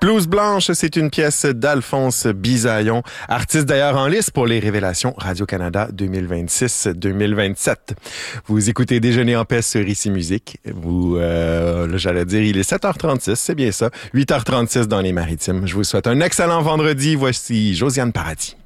Blouse blanche, c'est une pièce d'Alphonse Bisaillon, artiste d'ailleurs en lice pour les Révélations Radio-Canada 2026-2027. Vous écoutez Déjeuner en paix sur Ici Musique. J'allais dire, il est 7h36, c'est bien ça. 8h36 dans les Maritimes. Je vous souhaite un excellent vendredi. Voici Josiane Paradis.